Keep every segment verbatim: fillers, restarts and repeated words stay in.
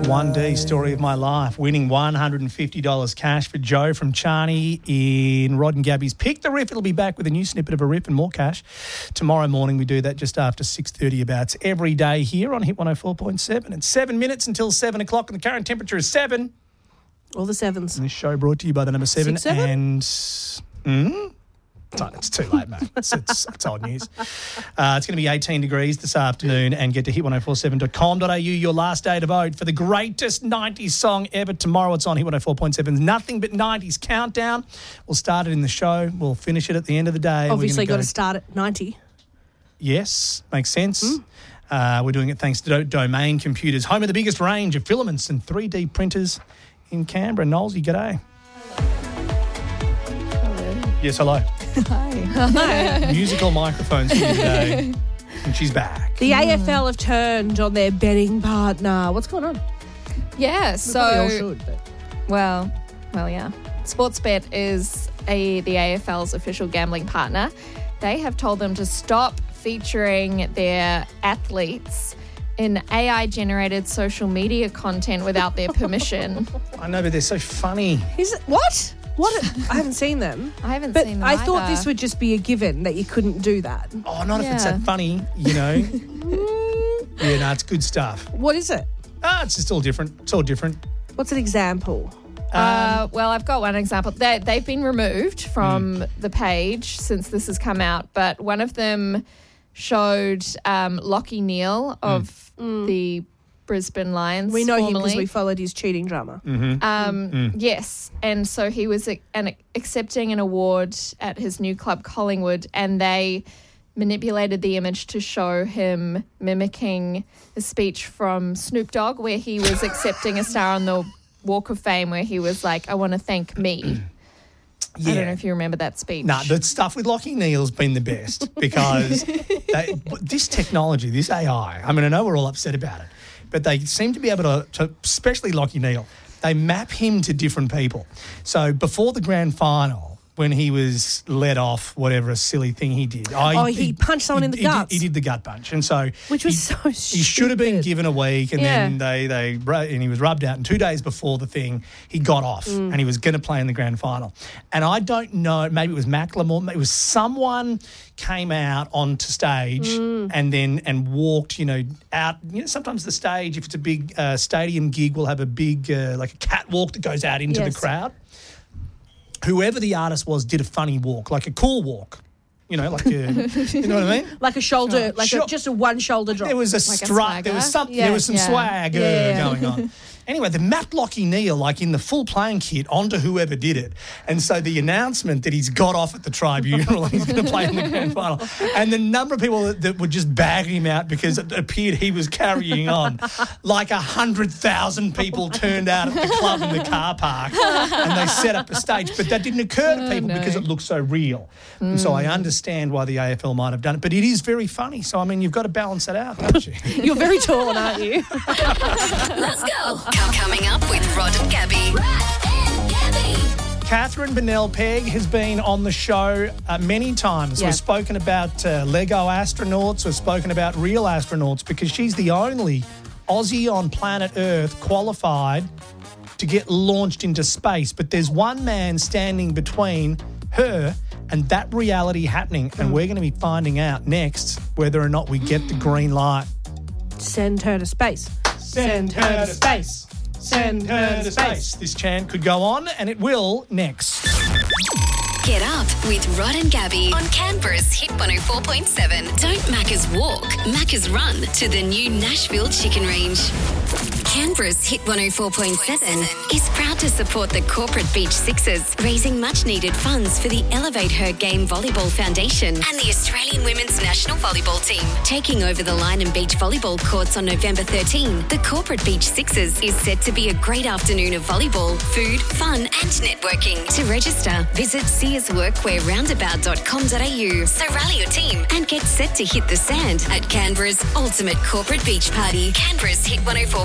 one D, story of my life, winning one hundred fifty dollars cash for Joe from Charney in Rod and Gabby's Pick the Riff. It'll be back with a new snippet of a riff and more cash tomorrow morning. We do that just after six thirty about every day here on Hit one oh four point seven. It's seven minutes until seven o'clock and the current temperature is seven. All the sevens. And this show brought to you by the number seven. Six, seven? And... Mm? It's too late, mate. It's, it's, it's old news. Uh, it's going to be eighteen degrees this afternoon and get to hit ten forty-seven dot com dot a u, your last day to vote for the greatest nineties song ever. Tomorrow it's on Hit one oh four point seven's Nothing But nineties Countdown. We'll start it in the show. We'll finish it at the end of the day. Obviously go got to start at ninety. Yes, makes sense. Mm. Uh, we're doing it thanks to Do- Domain Computers, home of the biggest range of filaments and three D printers in Canberra. Knowlesy, g'day. Hello. Yes, hello. Hi. Musical microphones for you today. And she's back. The A F L have turned on their betting partner. What's going on? Yeah, We probably all so should, but- well, well, yeah. Sportsbet is a the A F L's official gambling partner. They have told them to stop featuring their athletes in A I-generated social media content without their permission. I know, but they're so funny. Is it what? What? I haven't seen them. I haven't But seen them I thought either. this would just be a given that you couldn't do that. Oh, not if it's Yeah. that funny, you know. Yeah, no, it's good stuff. What is it? Ah, it's just all different. It's all different. What's an example? Uh, well, I've got one example. They, they've been removed from Mm. the page since this has come out, but one of them showed um, Lachie Neale of the Brisbane Lions. We know him because formerly. we followed his cheating drama. Mm-hmm. Um, Yes, and so he was a, an, accepting an award at his new club, Collingwood, and they manipulated the image to show him mimicking a speech from Snoop Dogg where he was accepting a star on the Walk of Fame where he was like, I want to thank me. Yeah. I don't know if you remember that speech. Nah, the stuff with Lachie Neale's been the best because they, this technology, this A I, I mean, I know we're all upset about it, but they seem to be able to, to especially Lachie Neale, they map him to different people. So before the grand final, when he was let off, whatever a silly thing he did. I, Oh, he punched someone in the he did- guts. He did the gut punch. And so Which was he, so He should have been stupid. given a week and Yeah. then they, they, and he was rubbed out. And two days before the thing, he got off Mm. and he was going to play in the grand final. And I don't know, maybe it was Macklemore, it was someone came out onto stage Mm. and then, and walked, you know, out. You know, sometimes the stage, if it's a big uh, stadium gig, will have a big, uh, like a catwalk that goes out into Yes. the crowd. Whoever the artist was did a funny walk, like a cool walk. You know, like a, you know what I mean? Like a shoulder, like Sure. a, just a one shoulder drop. There was a Like a strut. There was swagger? something. Yeah. There was some Yeah. swagger Yeah, yeah. going on. Anyway, the Matt Lachie Neale, like in the full playing kit, onto whoever did it. And so the announcement that he's got off at the tribunal and he's going to play in the grand final. And the number of people that, that were just bagging him out because it appeared he was carrying on. Like a hundred thousand people turned out at the club in the car park and they set up a stage. But that didn't occur to people no. because it looked so real. And so I understand why the A F L might have done it. But it is very funny. So, I mean, you've got to balance that out, don't you? You're very tall, aren't you? Let's go. Coming up with Rod and Gabby. Rod and Gabby. Catherine Bennell Pegg has been on the show uh, many times. Yeah. We've spoken about uh, Lego astronauts. We've spoken about real astronauts because she's the only Aussie on planet Earth qualified to get launched into space. But there's one man standing between her and that reality happening. And we're going to be finding out next whether or not we get the green light. Send her to space. Send her to space. Send her to space. This chant could go on, and it will next. Get up with Rod and Gabby on Canberra's Hit one oh four point seven. Don't Macca's walk, Macca's run to the new Nashville Chicken Range. Canberra's Hit one oh four point seven is proud to support the Corporate Beach Sixers, raising much-needed funds for the Elevate Her Game Volleyball Foundation and the Australian Women's National Volleyball Team. Taking over the Line and Beach volleyball courts on November thirteenth, the Corporate Beach Sixers is set to be a great afternoon of volleyball, food, fun and networking. To register, visit sears workwear roundabout dot com dot a u. So rally your team and get set to hit the sand at Canberra's ultimate corporate beach party. Canberra's Hit one oh four point seven.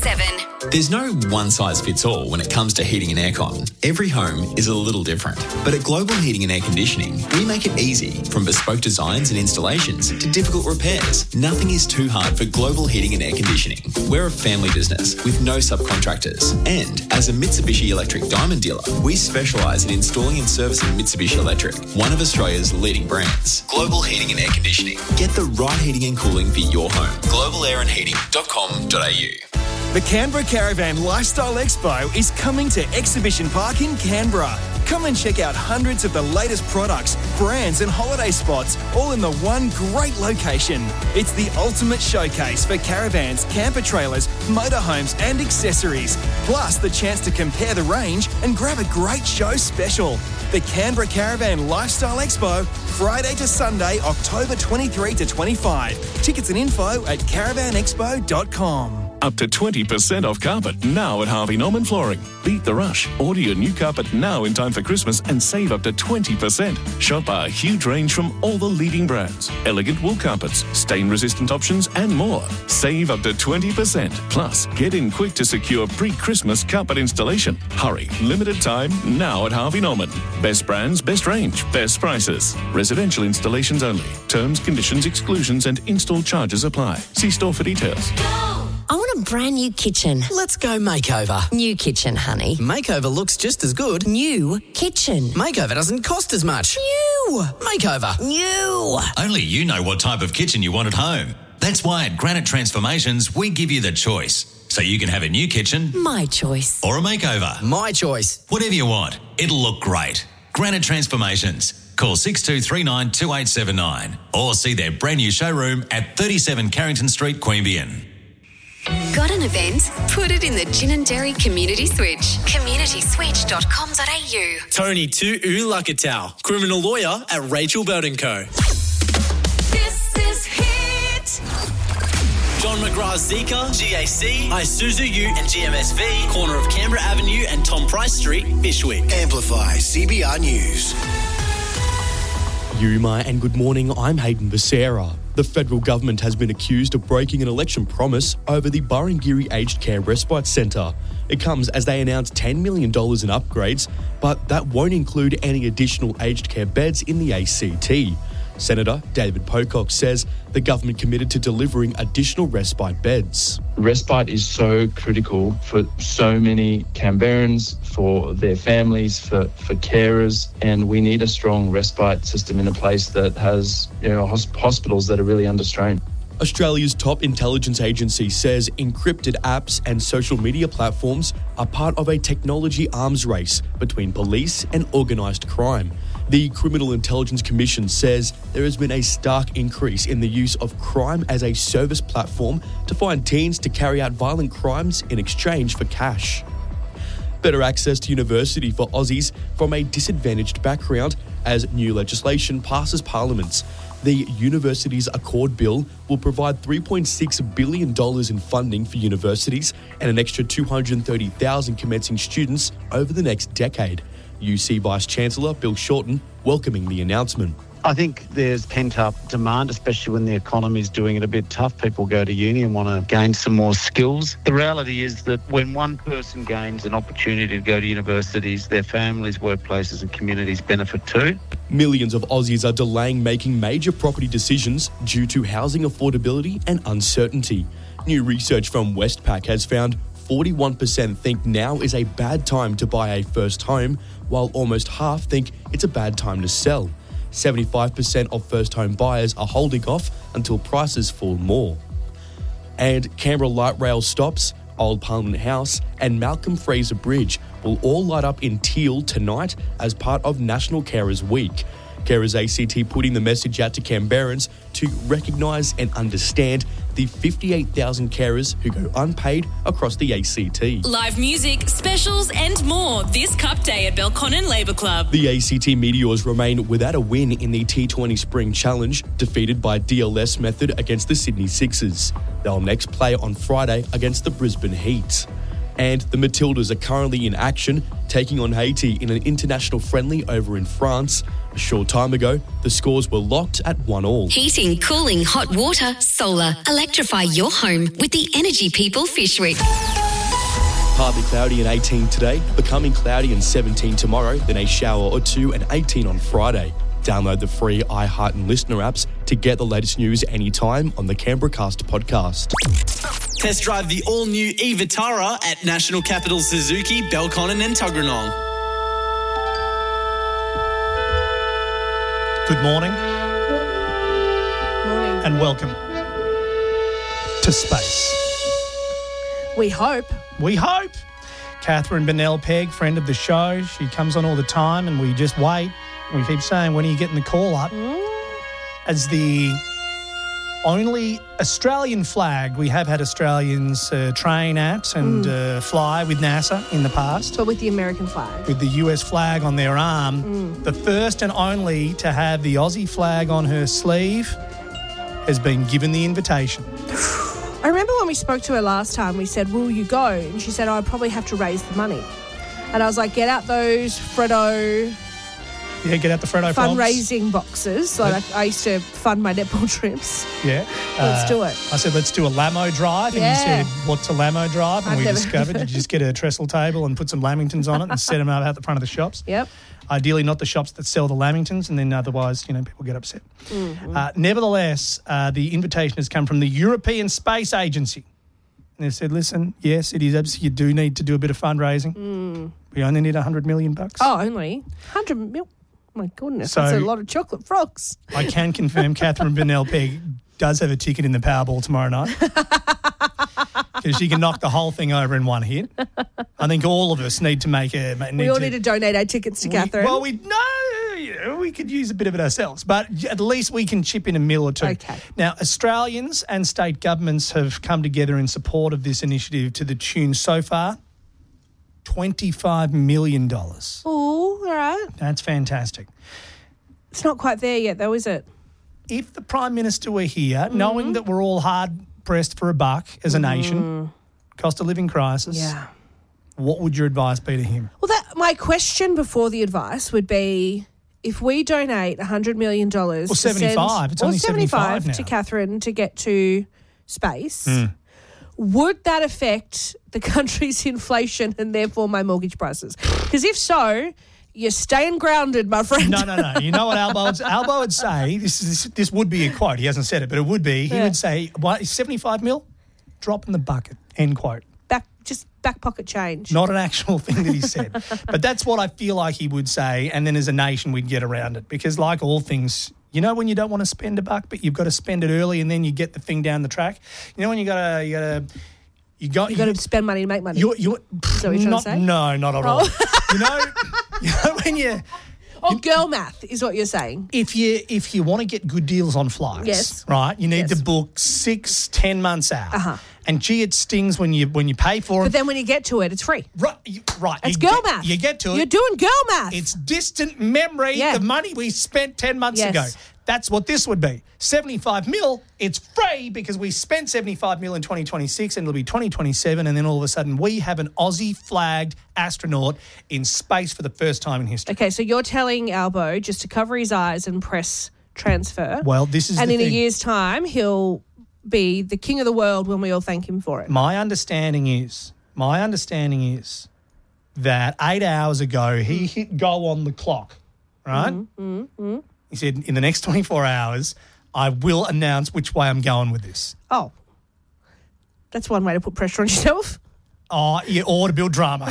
seven. There's no one-size-fits-all when it comes to heating and aircon. Every home is a little different. But at Global Heating and Air Conditioning, we make it easy. From bespoke designs and installations to difficult repairs, nothing is too hard for Global Heating and Air Conditioning. We're a family business with no subcontractors. And as a Mitsubishi Electric Diamond dealer, we specialise in installing and servicing Mitsubishi Electric, one of Australia's leading brands. Global Heating and Air Conditioning. Get the right heating and cooling for your home. global air and heating dot com dot a u. The Canberra Caravan Lifestyle Expo is coming to Exhibition Park in Canberra. Come and check out hundreds of the latest products, brands and holiday spots, all in the one great location. It's the ultimate showcase for caravans, camper trailers, motorhomes and accessories. Plus the chance to compare the range and grab a great show special. The Canberra Caravan Lifestyle Expo, Friday to Sunday, October twenty-third to twenty-fifth. Tickets and info at caravan expo dot com. Up to twenty percent off carpet now at Harvey Norman Flooring. Beat the rush. Order your new carpet now in time for Christmas and save up to twenty percent. Shop our huge range from all the leading brands. Elegant wool carpets, stain-resistant options and more. Save up to twenty percent. Plus, get in quick to secure pre-Christmas carpet installation. Hurry. Limited time now at Harvey Norman. Best brands, best range, best prices. Residential installations only. Terms, conditions, exclusions and install charges apply. See store for details. I want a brand new kitchen. Let's go makeover. New kitchen, honey. Makeover looks just as good. New kitchen. Makeover doesn't cost as much. New. Makeover. New. Only you know what type of kitchen you want at home. That's why at Granite Transformations, we give you the choice. So you can have a new kitchen. My choice. Or a makeover. My choice. Whatever you want. It'll look great. Granite Transformations. Call six two three nine two eight seven nine or see their brand new showroom at thirty-seven Carrington Street, Queanbeyan. Got an event? Put it in the Ginninderry Community Switch. community switch dot com dot a u. Tony Tu'u Lakatau, criminal lawyer at Rachel Belt and Co. This is Hit. John McGrath Zika, G A C, Isuzu U and G M S V, corner of Canberra Avenue and Tom Price Street, Bishwick. Amplify C B R News. Yuma and good morning, I'm Hayden Becerra. The federal government has been accused of breaking an election promise over the Burrangiri Aged Care Respite Centre. It comes as they announced ten million dollars in upgrades, but that won't include any additional aged care beds in the A C T. Senator David Pocock says the government committed to delivering additional respite beds. Respite is so critical for so many Canberrans, for their families, for, for carers, and we need a strong respite system in a place that has, you know, hosp- hospitals that are really under strain. Australia's top intelligence agency says encrypted apps and social media platforms are part of a technology arms race between police and organised crime. The Criminal Intelligence Commission says there has been a stark increase in the use of crime as a service platform to find teens to carry out violent crimes in exchange for cash. Better access to university for Aussies from a disadvantaged background as new legislation passes Parliament. The Universities Accord Bill will provide three point six billion dollars in funding for universities and an extra two hundred thirty thousand commencing students over the next decade. U C Vice-Chancellor Bill Shorten welcoming the announcement. I think there's pent-up demand, especially when the economy is doing it a bit tough. People go to uni and want to gain some more skills. The reality is that when one person gains an opportunity to go to universities, their families, workplaces and communities benefit too. Millions of Aussies are delaying making major property decisions due to housing affordability and uncertainty. New research from Westpac has found forty-one percent think now is a bad time to buy a first home, while almost half think it's a bad time to sell. seventy-five percent of first home buyers are holding off until prices fall more. And Canberra Light Rail stops, Old Parliament House and Malcolm Fraser Bridge will all light up in teal tonight as part of National Carers Week. Carers A C T putting the message out to Canberrans to recognise and understand the fifty-eight thousand carers who go unpaid across the A C T. Live music, specials and more this Cup Day at Belconnen Labour Club. The A C T Meteors remain without a win in the T twenty Spring Challenge, defeated by D L S method against the Sydney Sixers. They'll next play on Friday against the Brisbane Heat. And the Matildas are currently in action, taking on Haiti in an international friendly over in France. A short time ago, the scores were locked at one all. Heating, cooling, hot water, solar. Electrify your home with the Energy People Fish Week. Partly cloudy and eighteen today, becoming cloudy and seventeen tomorrow, then a shower or two and eighteen on Friday. Download the free iHeart and Listener apps to get the latest news anytime on the Canberra Cast podcast. Test drive the all-new e-Vitara at National Capital Suzuki, Belconnen and Tuggeranong. Good morning. Morning. And welcome to space. We hope. We hope. Catherine Bennell Pegg, friend of the show. She comes on all the time and we just wait. We keep saying, when are you getting the call up? Mm. As the only Australian flag, we have had Australians uh, train at and Mm. uh, fly with NASA in the past. But with the American flag. With the U S flag on their arm. Mm. The first and only to have the Aussie flag on her sleeve has been given the invitation. I remember when we spoke to her last time, we said, will you go? And she said, oh, I'd probably have to raise the money. And I was like, get out those Freddo Yeah, get out the Freddo frogs. fundraising boxes. Like I used to fund my netball trips. Yeah. Let's Uh, do it. I said, let's do a Lamo drive. And Yeah. you said, what's a Lamo drive? And I've we never discovered heard you just get a trestle table and put some lamingtons on it and set them out at the front of the shops. Yep. Ideally, not the shops that sell the lamingtons, and then otherwise, you know, people get upset. Mm-hmm. Uh, nevertheless, uh, the invitation has come from the European Space Agency. And they said, listen, yes, it is absolutely, you do need to do a bit of fundraising. Mm. We only need one hundred million bucks. Oh, only one hundred mil. My goodness, So- that's a lot of chocolate frogs. I can confirm Catherine Bennell Pegg does have a ticket in the Powerball tomorrow night. Because she can knock the whole thing over in one hit. I think all of us need to make a... Need We all to, need to donate our tickets to we- Catherine. Well, we no, you know, we could use a bit of it ourselves, but at least we can chip in a mil or two. Okay. Now, Australians and state governments have come together in support of this initiative to the tune so far twenty-five million dollars. Oh, all right. That's fantastic. It's not quite there yet, though, is it? If the Prime Minister were here, knowing that we're all hard pressed for a buck as a nation, cost of living crisis, Yeah. what would your advice be to him? Well, that my question before the advice would be, if we donate one hundred million dollars... Or seventy-five. It's only seventy-five now. to Catherine to get to space, Mm. would that affect the country's inflation and therefore my mortgage prices? Because if so, you're staying grounded, my friend. No, no, no. You know what Albo would, Albo would say? This, is, this this would be a quote. He hasn't said it, but it would be. He Yeah. would say, what, seventy-five mil? Drop in the bucket. End quote. Back, just back pocket change. Not an actual thing that he said. But that's what I feel like he would say, and then as a nation we'd get around it. Because like all things, you know when you don't want to spend a buck, but you've got to spend it early and then you get the thing down the track? You know when you got to... You got to you got, you got to spend money to make money. You, you, Is that what you're not, trying to say? No, not at all. you know, you know when you... Oh, girl math is what you're saying. If you if you want to get good deals on flights, Yes. right, you need Yes. to book six, ten months out. Uh-huh. And gee, it stings when you when you pay for But it. then when you get to it, it's free. Right, you, right. It's you girl get, math. You get to it. You're doing girl math. It's distant memory. Yeah. The money we spent ten months Yes. ago. That's what this would be. seventy-five mil, it's free because we spent seventy-five mil in twenty twenty-six and it'll be twenty twenty-seven, and then all of a sudden we have an Aussie flagged astronaut in space for the first time in history. Okay, so you're telling Albo just to cover his eyes and press transfer. Well, this is And the in a thing. year's time, he'll be the king of the world when we all thank him for it. My understanding is, my understanding is that eight hours ago he hit go on the clock, right? Mm-hmm. Mm-hmm. He said, in the next twenty-four hours, I will announce which way I'm going with this. Oh, that's one way to put pressure on yourself. Oh, yeah, or to build drama.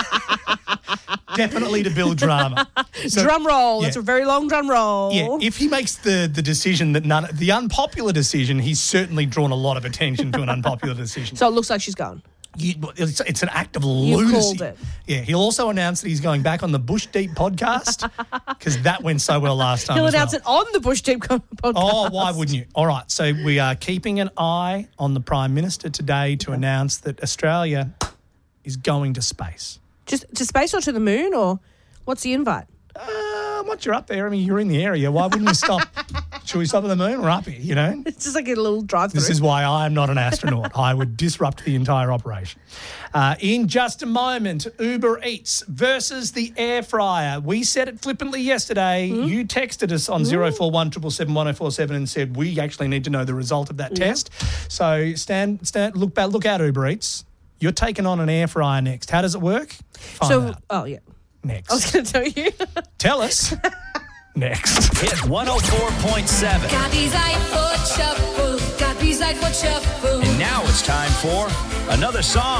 Definitely to build drama. So- drum roll. yeah. That's a very long drum roll. Yeah, if he makes the, the decision that none, the unpopular decision, he's certainly drawn a lot of attention to an unpopular decision. So it looks like she's gone. You, it's, it's an act of You lunacy. called it. Yeah, he'll also announce that he's going back on the Bush Deep podcast because that went so well last time. He'll as announce well. it on the Bush Deep podcast. Oh, why wouldn't you? All right, so we are keeping an eye on the Prime Minister today to announce that Australia is going to space. Just to space or to the moon, or what's the invite? Uh, once you're up there, I mean, you're in the area. Why wouldn't you stop? Should we stop at the moon? We're up here, you know? It's just like a little drive-through. This is why I am not an astronaut. I would disrupt the entire operation. Uh, in just a moment, Uber Eats versus the air fryer. We said it flippantly yesterday. Mm. You texted us on zero four one seven seven one zero four seven and said we actually need to know the result of that Yeah. test. So stand, stand, look back, look out, Uber Eats. You're taking on an air fryer next. How does it work? Find so, out. oh, yeah. Next. I was going to tell you. Tell us. Next. Hit one oh four point seven. Gabby's iPod Shuffle. Gabby's iPod Shuffle. And now it's time for another song.